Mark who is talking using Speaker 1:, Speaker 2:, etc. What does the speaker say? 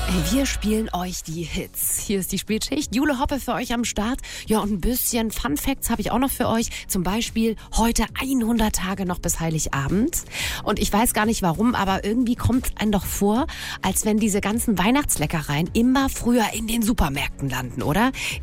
Speaker 1: Wir spielen euch die Hits. Hier ist die Spätschicht. Jule Hoppe für euch am Start. Ja, und ein bisschen Fun Facts habe ich auch noch für euch. Zum Beispiel heute 100 Tage noch bis Heiligabend. Und ich weiß gar nicht warum, aber irgendwie kommt es einem doch vor, als wenn diese ganzen Weihnachtsleckereien immer früher in den Supermärkten landen, oder?